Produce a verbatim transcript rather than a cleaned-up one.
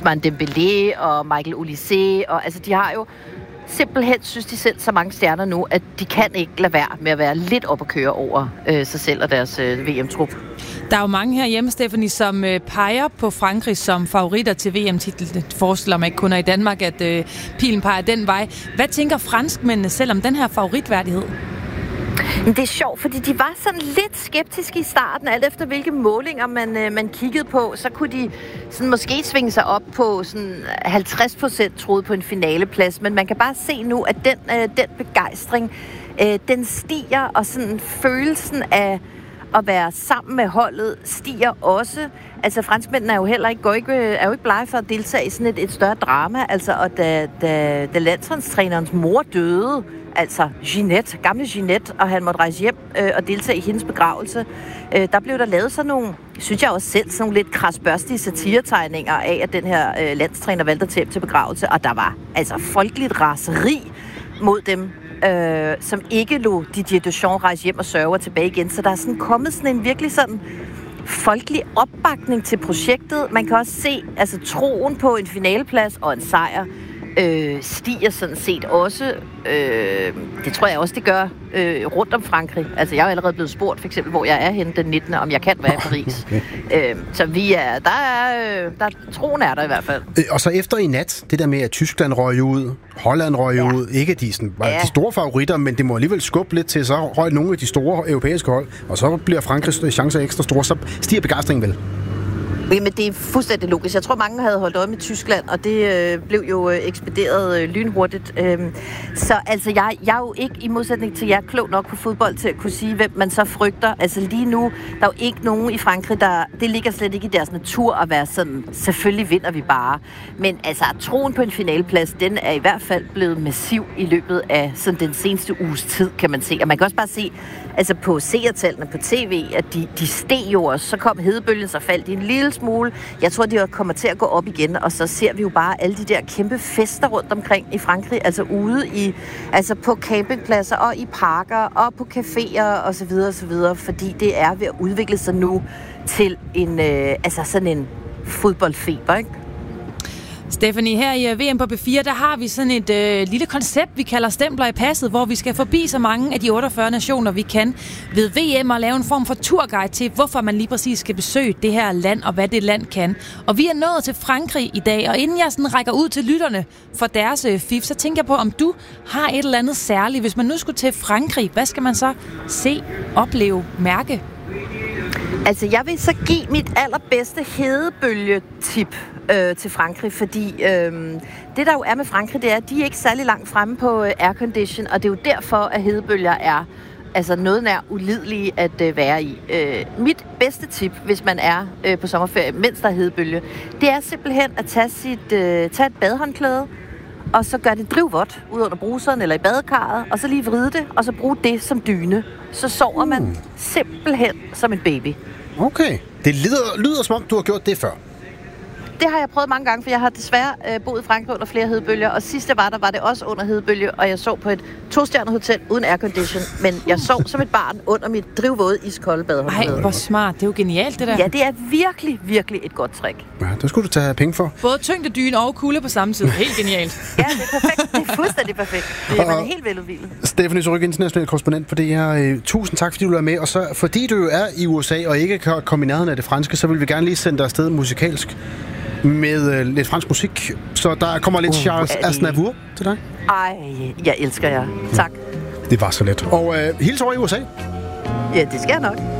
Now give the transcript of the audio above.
Ousmane Dembélé og Michael Olise, og altså de har jo simpelthen, synes de selv, så mange stjerner nu, at de kan ikke lade være med at være lidt op at køre over øh, sig selv og deres øh, V M-trup. Der er jo mange herhjemme, Stephanie, som øh, peger på Frankrig som favoritter til V M-titlen. Det forestiller mig ikke kun i Danmark, at øh, pilen peger den vej. Hvad tænker franskmændene selv om den her favoritværdighed? Det er sjovt, fordi de var sådan lidt skeptiske i starten, alt efter hvilke målinger man, øh, man kiggede på. Så kunne de sådan måske svinge sig op på sådan halvtreds procent troede på en finaleplads. Men man kan bare se nu, at den, øh, den begejstring, øh, den stiger, og sådan følelsen af at være sammen med holdet stiger også. Altså franskmændene er jo heller ikke, går ikke, er jo ikke blege for at deltage i sådan et, et større drama. Altså, og da, da, da landsholdstrænerens mor døde, altså Ginette, gamle Ginette, og han måtte rejse hjem øh, og deltage i hendes begravelse, øh, der blev der lavet sådan nogle, synes jeg også selv, sådan nogle lidt krasbørstige satiretegninger af, at den her øh, landstræner valgte at tage til begravelse, og der var altså folkeligt raseri mod dem, øh, som ikke lod Didier Deschamps rejse hjem og sørge tilbage igen. Så der er sådan kommet sådan en virkelig sådan folkelig opbakning til projektet. Man kan også se, altså troen på en finaleplads og en sejr øh, stiger sådan set også. Øh, det tror jeg også, det gør øh, rundt om Frankrig. Altså, jeg er allerede blevet spurgt, for eksempel, hvor jeg er henne den nittende om jeg kan være i Paris. Okay. Øh, så vi er, der er, der, troen er der i hvert fald. Og så efter i nat, det der med, at Tyskland røg ud, Holland røg ja. ud, ikke de, sådan, ja. de store favoritter, men det må alligevel skubbe lidt til, så røg nogle af de store europæiske hold, og så bliver Frankrigs chancer ekstra store, så stiger begejstringen vel. Men det er fuldstændig logisk. Jeg tror, mange havde holdt øje med Tyskland, og det øh, blev jo øh, ekspederet øh, lynhurtigt. Øhm, så altså, jeg, jeg er jo ikke, i modsætning til jer, klog nok på fodbold til at kunne sige, hvem man så frygter. Altså lige nu, der er jo ikke nogen i Frankrig, der, det ligger slet ikke i deres natur at være sådan, selvfølgelig vinder vi bare. Men altså, troen på en finaleplads, den er i hvert fald blevet massiv i løbet af sådan, den seneste uges tid, kan man se. Og man kan også bare se, altså på seertallene på tv, at de, de steg jo også. Så kom hedebølgen, så faldt de en lille smule. Jeg tror, de kommer til at gå op igen, og så ser vi jo bare alle de der kæmpe fester rundt omkring i Frankrig, altså ude i, altså på campingpladser og i parker og på caféer og så videre og så videre, fordi det er ved at udvikle sig nu til en, øh, altså sådan en fodboldfeber, ikke? Stephanie, her i V M på B fire, der har vi sådan et øh, lille koncept, vi kalder Stempler i passet, hvor vi skal forbi så mange af de otteogfyrre nationer, vi kan ved V M og lave en form for turguide til, hvorfor man lige præcis skal besøge det her land, og hvad det land kan. Og vi er nået til Frankrig i dag, og inden jeg sådan rækker ud til lytterne for deres øh, fif, så tænker jeg på, om du har et eller andet særligt. Hvis man nu skulle til Frankrig, hvad skal man så se, opleve, mærke? Altså, jeg vil så give mit allerbedste hedebølgetip øh, til Frankrig, fordi øh, det, der jo er med Frankrig, det er, at de er ikke særlig langt fremme på øh, aircondition, og det er jo derfor, at hedebølger er altså noget nær ulidelige at øh, være i. Øh, mit bedste tip, hvis man er øh, på sommerferie, mens der er hedebølge, det er simpelthen at tage, sit, øh, tage et badehåndklæde, og så gør det drivvådt ud under bruseren eller i badekarret, og så lige vride det, og så bruge det som dyne. Så sover man mm. simpelthen som en baby. Okay. Det lyder, lyder som om, du har gjort det før. Det har jeg prøvet mange gange, for jeg har desværre øh, boet i Frankrig under flere hedebølger, og sidst jeg var der, var det også under hedebølge, og jeg sov på et to-stjernet hotel uden aircondition, men jeg sov som et barn under mit drivvåde iskolde badehåndklæde. Ej, hvor smart. Det er jo genialt, det der. Ja, det er virkelig, virkelig et godt trick. Ja, det skulle du tage penge for. Både tyngdedyne og kulde på samme tid. Helt genialt. Ja, det er perfekt. Det er fuldstændig perfekt. Det er, man er helt veludvilet. Stephanie Surrugue, international korrespondent på det her. Tusind tak, fordi du er med. Og så, fordi du jo er i U S A og ikke kan komme i nærheden af det franske, så vil vi gerne lige sende dig afsted musikalsk med øh, lidt fransk musik. Så der kommer lidt uh, Charles Aznavour til dig. Ej, jeg elsker jer. Tak. Det var så let. Og øh, hils over i U S A. Ja, det skal jeg nok.